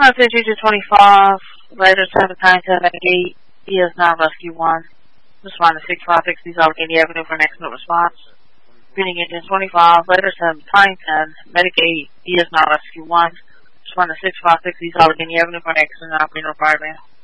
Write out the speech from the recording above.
25, later 797 Medicaid, ES9 Rescue 1. Respond to 656 East Allegheny Avenue for an accident response. Reading engine 25, later 710 Medicaid, ES9 Rescue 1. Respond to 656 East Allegheny Avenue for an accident operating required man.